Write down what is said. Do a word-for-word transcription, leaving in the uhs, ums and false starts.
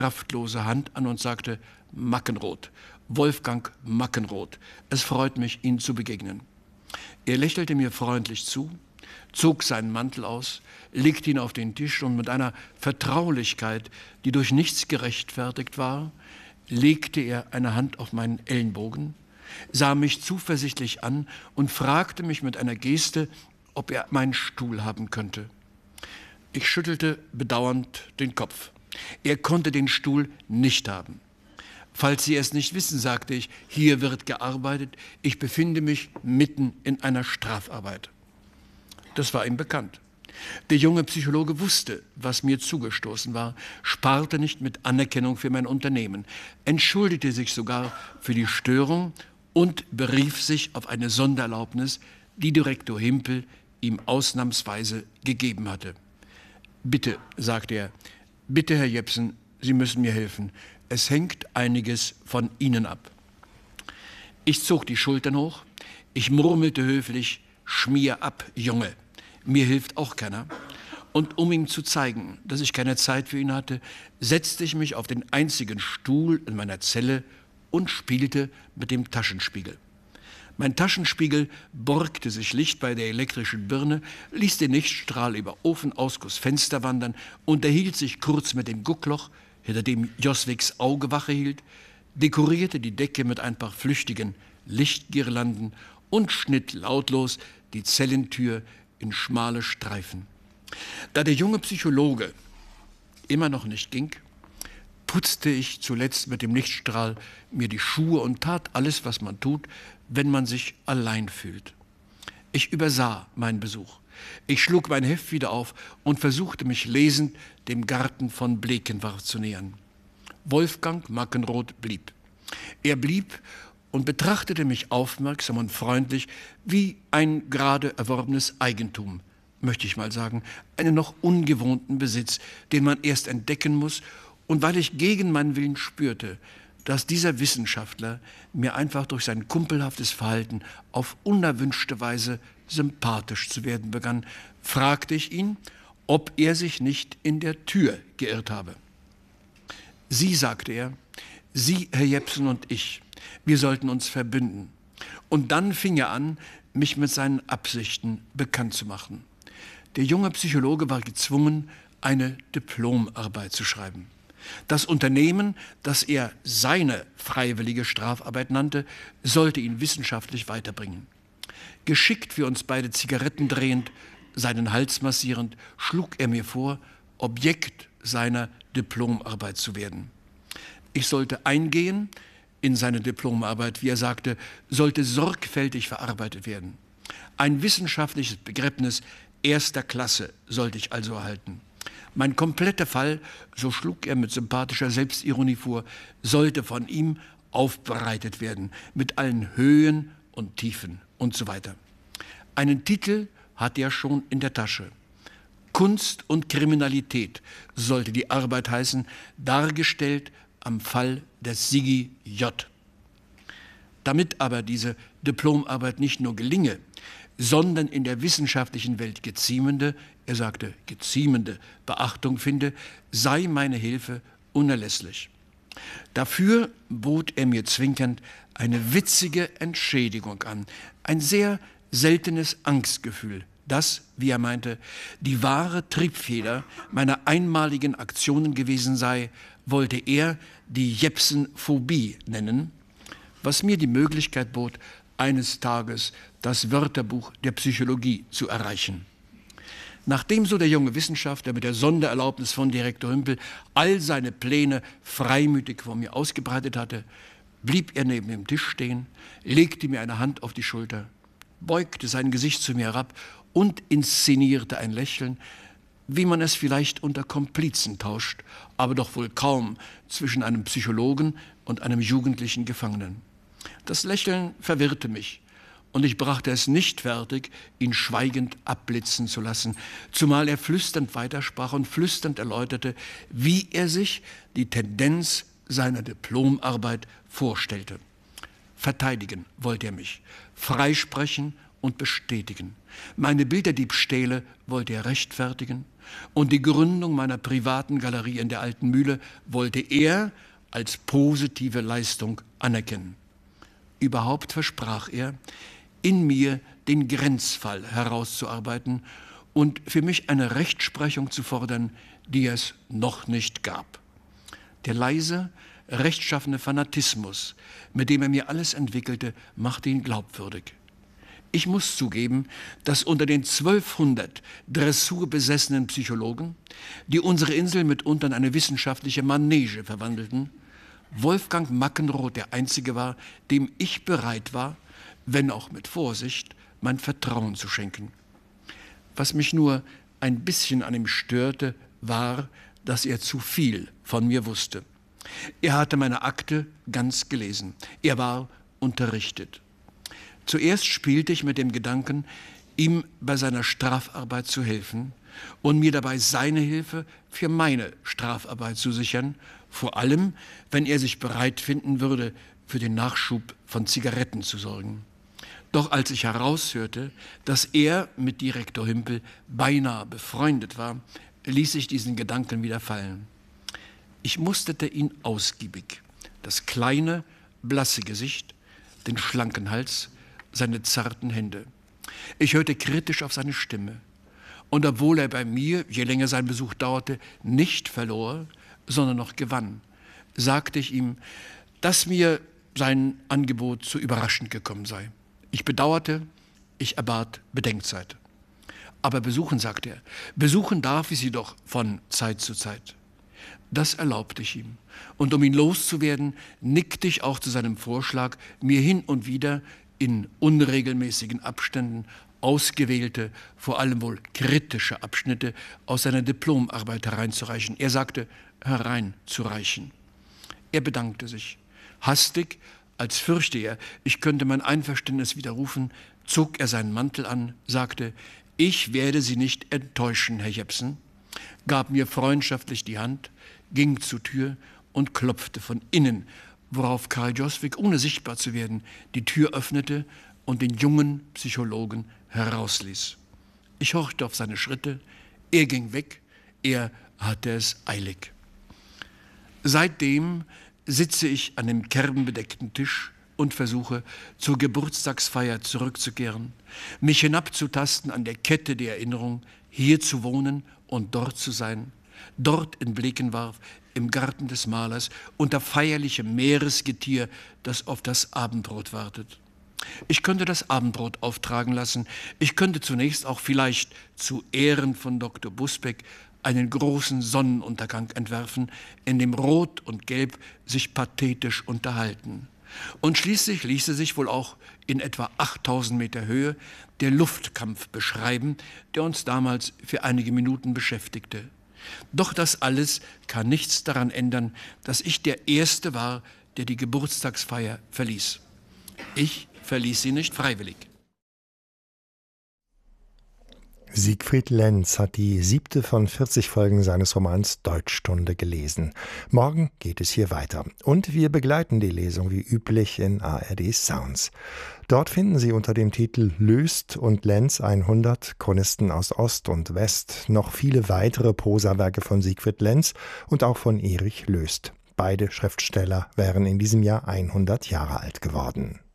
kraftlose Hand an und sagte: Mackenroth, Wolfgang Mackenroth, es freut mich, Ihnen zu begegnen. Er lächelte mir freundlich zu, zog seinen Mantel aus, legte ihn auf den Tisch und mit einer Vertraulichkeit, die durch nichts gerechtfertigt war, legte er eine Hand auf meinen Ellenbogen, sah mich zuversichtlich an und fragte mich mit einer Geste, ob er meinen Stuhl haben könnte. Ich schüttelte bedauernd den Kopf. Er konnte den Stuhl nicht haben. Falls Sie es nicht wissen, sagte ich, hier wird gearbeitet, ich befinde mich mitten in einer Strafarbeit. Das war ihm bekannt. Der junge Psychologe wusste, was mir zugestoßen war, sparte nicht mit Anerkennung für mein Unternehmen, entschuldigte sich sogar für die Störung und berief sich auf eine Sondererlaubnis, die Direktor Himpel ihm ausnahmsweise gegeben hatte. Bitte, sagte er, bitte, Herr Jepsen, Sie müssen mir helfen. Es hängt einiges von Ihnen ab. Ich zog die Schultern hoch. Ich murmelte höflich: Schmier ab, Junge. Mir hilft auch keiner. Und um ihm zu zeigen, dass ich keine Zeit für ihn hatte, setzte ich mich auf den einzigen Stuhl in meiner Zelle und spielte mit dem Taschenspiegel. Mein Taschenspiegel borgte sich Licht bei der elektrischen Birne, ließ den Lichtstrahl über Ofenausguss Fenster wandern, unterhielt sich kurz mit dem Guckloch, hinter dem Joswigs Auge Wache hielt, dekorierte die Decke mit ein paar flüchtigen Lichtgirlanden und schnitt lautlos die Zellentür in schmale Streifen. Da der junge Psychologe immer noch nicht ging, putzte ich zuletzt mit dem Lichtstrahl mir die Schuhe und tat alles, was man tut, wenn man sich allein fühlt. Ich übersah meinen Besuch. Ich schlug mein Heft wieder auf und versuchte mich lesend dem Garten von Blekenwarth zu nähern. Wolfgang Mackenroth blieb. Er blieb und betrachtete mich aufmerksam und freundlich wie ein gerade erworbenes Eigentum, möchte ich mal sagen, einen noch ungewohnten Besitz, den man erst entdecken muss. Und weil ich gegen meinen Willen spürte, dass dieser Wissenschaftler mir einfach durch sein kumpelhaftes Verhalten auf unerwünschte Weise sympathisch zu werden begann, fragte ich ihn, ob er sich nicht in der Tür geirrt habe. Sie, sagte er, Sie, Herr Jepsen und ich, wir sollten uns verbünden. Und dann fing er an, mich mit seinen Absichten bekannt zu machen. Der junge Psychologe war gezwungen, eine Diplomarbeit zu schreiben. Das Unternehmen, das er seine freiwillige Strafarbeit nannte, sollte ihn wissenschaftlich weiterbringen. Geschickt für uns beide Zigaretten drehend, seinen Hals massierend, schlug er mir vor, Objekt seiner Diplomarbeit zu werden. Ich sollte eingehen in seine Diplomarbeit, wie er sagte, sollte sorgfältig verarbeitet werden. Ein wissenschaftliches Begräbnis erster Klasse sollte ich also erhalten. Mein kompletter Fall, so schlug er mit sympathischer Selbstironie vor, sollte von ihm aufbereitet werden, mit allen Höhen und Tiefen und so weiter. Einen Titel hatte er schon in der Tasche. Kunst und Kriminalität sollte die Arbeit heißen, dargestellt am Fall des Siggi J. Damit aber diese Diplomarbeit nicht nur gelinge, sondern in der wissenschaftlichen Welt geziemende, er sagte geziemende Beachtung finde, sei meine Hilfe unerlässlich. Dafür bot er mir zwinkernd eine witzige Entschädigung an, ein sehr seltenes Angstgefühl, das, wie er meinte, die wahre Triebfeder meiner einmaligen Aktionen gewesen sei, wollte er die Jepsen-Phobie nennen, was mir die Möglichkeit bot, eines Tages das Wörterbuch der Psychologie zu erreichen. Nachdem so der junge Wissenschaftler mit der Sondererlaubnis von Direktor Hümpel all seine Pläne freimütig vor mir ausgebreitet hatte, blieb er neben dem Tisch stehen, legte mir eine Hand auf die Schulter, beugte sein Gesicht zu mir herab und inszenierte ein Lächeln, wie man es vielleicht unter Komplizen tauscht, aber doch wohl kaum zwischen einem Psychologen und einem jugendlichen Gefangenen. Das Lächeln verwirrte mich, und ich brachte es nicht fertig, ihn schweigend abblitzen zu lassen, zumal er flüsternd weitersprach und flüsternd erläuterte, wie er sich die Tendenz seiner Diplomarbeit vorstellte. Verteidigen wollte er mich, freisprechen und bestätigen. Meine Bilderdiebstähle wollte er rechtfertigen, Und die Gründung meiner privaten Galerie in der Alten Mühle wollte er als positive Leistung anerkennen. Überhaupt versprach er, in mir den Grenzfall herauszuarbeiten und für mich eine Rechtsprechung zu fordern, die es noch nicht gab. Der leise, rechtschaffene Fanatismus, mit dem er mir alles entwickelte, machte ihn glaubwürdig. Ich muss zugeben, dass unter den zwölfhundert dressurbesessenen Psychologen, die unsere Insel mitunter in eine wissenschaftliche Manege verwandelten, Wolfgang Mackenroth der Einzige war, dem ich bereit war, wenn auch mit Vorsicht, mein Vertrauen zu schenken. Was mich nur ein bisschen an ihm störte, war, dass er zu viel von mir wusste. Er hatte meine Akte ganz gelesen. Er war unterrichtet. Zuerst spielte ich mit dem Gedanken, ihm bei seiner Strafarbeit zu helfen und mir dabei seine Hilfe für meine Strafarbeit zu sichern, vor allem, wenn er sich bereit finden würde, für den Nachschub von Zigaretten zu sorgen. Doch als ich heraushörte, dass er mit Direktor Hümpel beinahe befreundet war, ließ ich diesen Gedanken wieder fallen. Ich musterte ihn ausgiebig. Das kleine, blasse Gesicht, den schlanken Hals, seine zarten Hände. Ich hörte kritisch auf seine Stimme. Und obwohl er bei mir, je länger sein Besuch dauerte, nicht verlor, sondern noch gewann, sagte ich ihm, dass mir sein Angebot zu überraschend gekommen sei. Ich bedauerte, ich erbat Bedenkzeit. Aber besuchen, sagte er, besuchen darf ich Sie doch von Zeit zu Zeit. Das erlaubte ich ihm. Und um ihn loszuwerden, nickte ich auch zu seinem Vorschlag, mir hin und wieder in unregelmäßigen Abständen ausgewählte, vor allem wohl kritische Abschnitte aus seiner Diplomarbeit hereinzureichen. Er sagte, hereinzureichen. Er bedankte sich. Hastig, als fürchte er, ich könnte mein Einverständnis widerrufen, zog er seinen Mantel an, sagte, ich werde Sie nicht enttäuschen, Herr Jepsen, gab mir freundschaftlich die Hand, ging zur Tür und klopfte von innen, worauf Karl Joswig, ohne sichtbar zu werden, die Tür öffnete und den jungen Psychologen herausließ. Ich horchte auf seine Schritte, er ging weg, er hatte es eilig. Seitdem sitze ich an dem kerbenbedeckten Tisch und versuche, zur Geburtstagsfeier zurückzukehren, mich hinabzutasten an der Kette der Erinnerung, hier zu wohnen und dort zu sein, dort in Blekenwarf, im Garten des Malers, unter feierlichem Meeresgetier, das auf das Abendbrot wartet. Ich könnte das Abendbrot auftragen lassen, ich könnte zunächst auch vielleicht zu Ehren von Doktor Busbeck einen großen Sonnenuntergang entwerfen, in dem Rot und Gelb sich pathetisch unterhalten. Und schließlich ließe sich wohl auch in etwa achttausend Meter Höhe der Luftkampf beschreiben, der uns damals für einige Minuten beschäftigte. Doch das alles kann nichts daran ändern, dass ich der Erste war, der die Geburtstagsfeier verließ. Ich verließ sie nicht freiwillig. Siegfried Lenz hat die siebte von vierzig Folgen seines Romans Deutschstunde gelesen. Morgen geht es hier weiter. Und wir begleiten die Lesung wie üblich in A R D Sounds. Dort finden Sie unter dem Titel Löst und Lenz hundert Chronisten aus Ost und West noch viele weitere Prosawerke von Siegfried Lenz und auch von Erich Löst. Beide Schriftsteller wären in diesem Jahr hundert Jahre alt geworden.